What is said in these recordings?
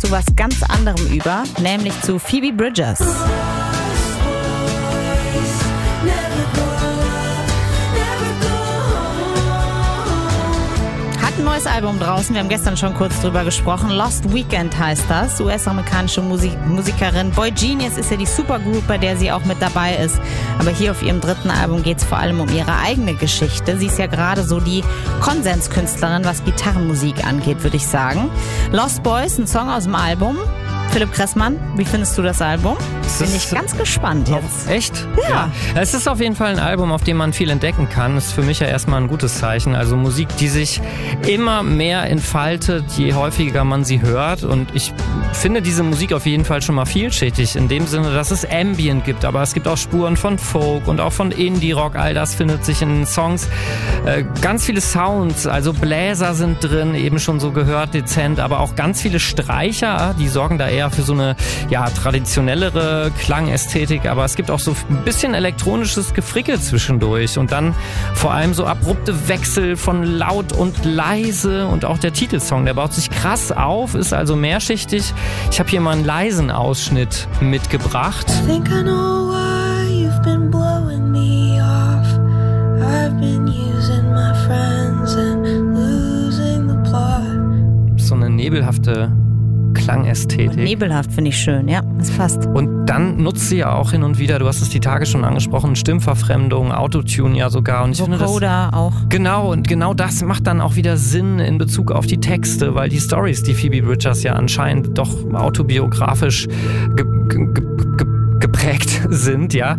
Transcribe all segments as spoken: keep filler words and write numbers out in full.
zu was ganz anderem über, nämlich zu Phoebe Bridgers. Ein neues Album draußen, wir haben gestern schon kurz drüber gesprochen. Lost Weekend heißt das. U S-amerikanische Musik- Musikerin Boy Genius ist ja die Supergroup, bei der sie auch mit dabei ist. Aber hier auf ihrem dritten Album geht es vor allem um ihre eigene Geschichte. Sie ist ja gerade so die Konsenskünstlerin, was Gitarrenmusik angeht, würde ich sagen. Lost Boys, ein Song aus dem Album. Philipp Kressmann, wie findest du das Album? Bin ich ganz gespannt jetzt. Echt? Ja. ja. Es ist auf jeden Fall ein Album, auf dem man viel entdecken kann. Das ist für mich ja erstmal ein gutes Zeichen. Also Musik, die sich immer mehr entfaltet, je häufiger man sie hört. Und ich finde diese Musik auf jeden Fall schon mal vielschichtig. In dem Sinne, dass es Ambient gibt, aber es gibt auch Spuren von Folk und auch von Indie-Rock. All das findet sich in den Songs. Äh, ganz viele Sounds, also Bläser sind drin, eben schon so gehört, dezent, aber auch ganz viele Streicher, die sorgen da eher für so eine ja, traditionellere Klangästhetik, aber es gibt auch so ein bisschen elektronisches Gefrickel zwischendurch und dann vor allem so abrupte Wechsel von laut und leise und auch der Titelsong, der baut sich krass auf, ist also mehrschichtig. Ich habe hier mal einen leisen Ausschnitt mitgebracht. I think I know why you've been blowing me off. I've been using my friends and losing the plot. So eine nebelhafte Klangästhetik. Nebelhaft finde ich schön, ja, das passt. Und dann nutzt sie ja auch hin und wieder, du hast es die Tage schon angesprochen, Stimmverfremdung, Autotune ja sogar. Und ich finde das Vocoder auch. Genau, und genau das macht dann auch wieder Sinn in Bezug auf die Texte, weil die Storys, die Phoebe Bridgers ja anscheinend doch autobiografisch ge- ge- ge- geprägt sind, ja,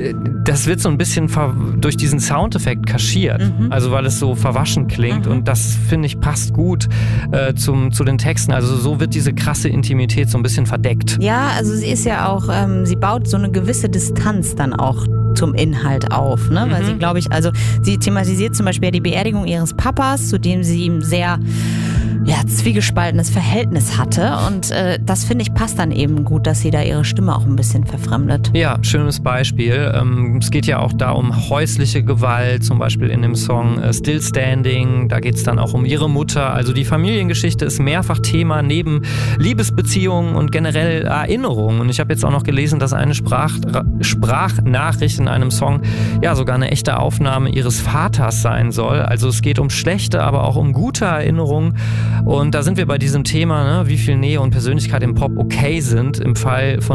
das wird so ein bisschen ver- durch diesen Soundeffekt kaschiert, mhm. also weil es so verwaschen klingt mhm. und das, finde ich, passt gut äh, zum, zu den Texten, also so wird diese krasse Intimität so ein bisschen verdeckt. Ja, also sie ist ja auch, ähm, sie baut so eine gewisse Distanz dann auch zum Inhalt auf, ne? Mhm. Weil sie, glaube ich, also sie thematisiert zum Beispiel die Beerdigung ihres Papas, zu dem sie ihm sehr ja, zwiegespaltenes Verhältnis hatte und äh, das, finde ich, passt dann eben gut, dass sie da ihre Stimme auch ein bisschen verfremdet. Ja, schönes Beispiel. Ähm, es geht ja auch da um häusliche Gewalt, zum Beispiel in dem Song äh, Still Standing, da geht es dann auch um ihre Mutter, also die Familiengeschichte ist mehrfach Thema neben Liebesbeziehungen und generell Erinnerungen und ich habe jetzt auch noch gelesen, dass eine Sprach, Sprachnachricht in einem Song ja sogar eine echte Aufnahme ihres Vaters sein soll, also es geht um schlechte, aber auch um gute Erinnerungen. Und da sind wir bei diesem Thema, ne, wie viel Nähe und Persönlichkeit im Pop okay sind. Im Fall von